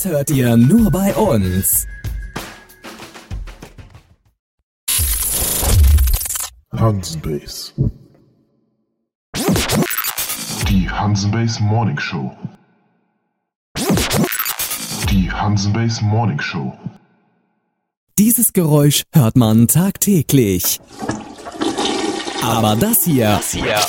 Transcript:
hört ihr nur bei uns. Hansenbase. Die Hansenbase Morning Show. Die Hansenbase Morning Show. Dieses Geräusch hört man tagtäglich. Aber das hier